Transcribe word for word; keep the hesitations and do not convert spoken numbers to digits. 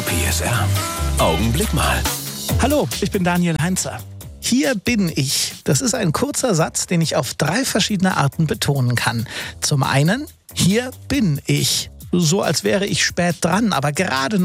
P S R. Augenblick mal. Hallo, ich bin Daniel Heinzer. Hier bin ich. Das ist ein kurzer Satz, den ich auf drei verschiedene Arten betonen kann. Zum einen, hier bin ich. So als wäre ich spät dran, aber gerade